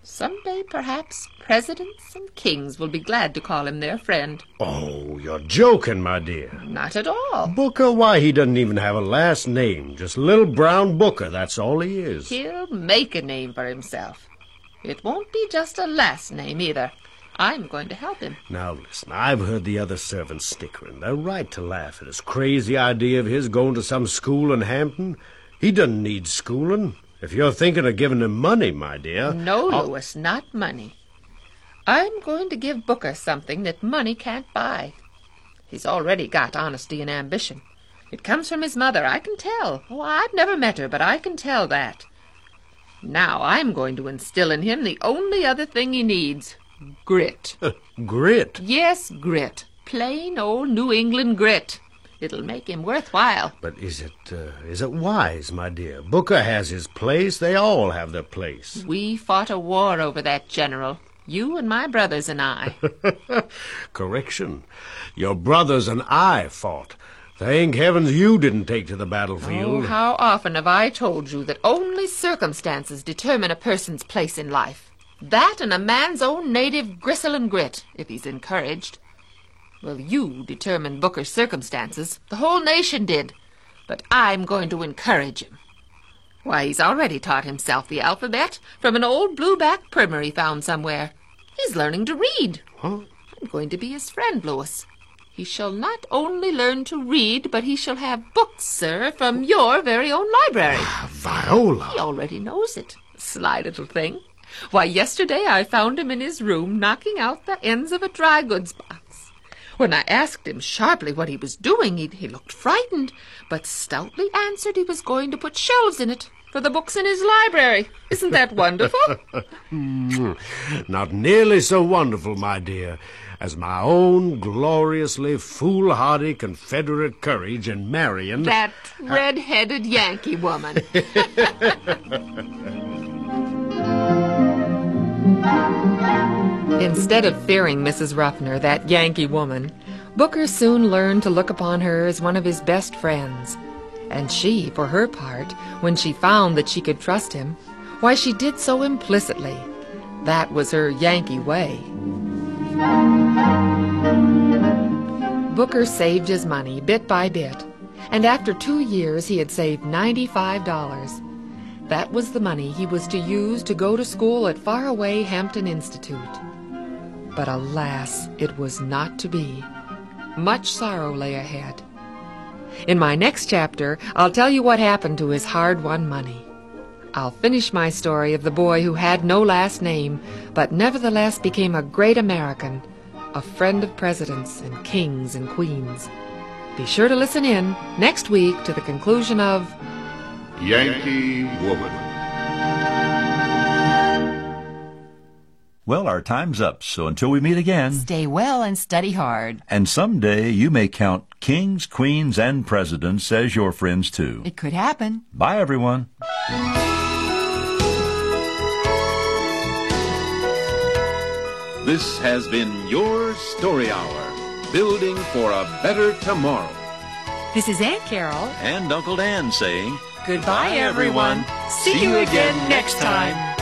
Someday, perhaps, presidents and kings will be glad to call him their friend. Oh, you're joking, my dear. Not at all. Booker, why, he doesn't even have a last name. Just Little Brown Booker, that's all he is. He'll make a name for himself. It won't be just a last name, either. I'm going to help him. Now, listen, I've heard the other servants snickering. They're right to laugh at this crazy idea of his going to some school in Hampton. He doesn't need schooling. If you're thinking of giving him money, my dear... No, Louis, not money. I'm going to give Booker something that money can't buy. He's already got honesty and ambition. It comes from his mother, I can tell. Oh, I've never met her, but I can tell that. Now I'm going to instill in him the only other thing he needs. Grit. Grit? Yes, grit. Plain old New England grit. It'll make him worthwhile. But is it wise, my dear? Booker has his place. They all have their place. We fought a war over that, General. You and my brothers and I. Correction. Your brothers and I fought. Thank heavens you didn't take to the battlefield. Oh, how often have I told you that only circumstances determine a person's place in life. That and a man's own native gristle and grit, if he's encouraged. Well, you determined Booker's circumstances. The whole nation did. But I'm going to encourage him. Why, he's already taught himself the alphabet from an old blue-back primer he found somewhere. He's learning to read. Huh? I'm going to be his friend, Louis. He shall not only learn to read, but he shall have books, sir, from your very own library. Viola! He already knows it. Sly little thing. Why, yesterday I found him in his room knocking out the ends of a dry goods box. When I asked him sharply what he was doing, he looked frightened, but stoutly answered he was going to put shelves in it for the books in his library. Isn't that wonderful? Not nearly so wonderful, my dear, as my own gloriously foolhardy Confederate courage in marrying... that red-headed Yankee woman. Instead of fearing Mrs. Ruffner, that Yankee woman, Booker soon learned to look upon her as one of his best friends. And she, for her part, when she found that she could trust him, why, she did so implicitly. That was her Yankee way. Booker saved his money bit by bit, and after 2 years he had saved $95. That was the money he was to use to go to school at faraway Hampton Institute. But alas, it was not to be. Much sorrow lay ahead. In my next chapter, I'll tell you what happened to his hard-won money. I'll finish my story of the boy who had no last name, but nevertheless became a great American, a friend of presidents and kings and queens. Be sure to listen in next week to the conclusion of Yankee Woman. Well, our time's up, so until we meet again... Stay well and study hard. And someday you may count kings, queens, and presidents as your friends, too. It could happen. Bye, everyone. This has been your Story Hour, building for a better tomorrow. This is Aunt Carol. And Uncle Dan saying... Goodbye, everyone. See you again next time.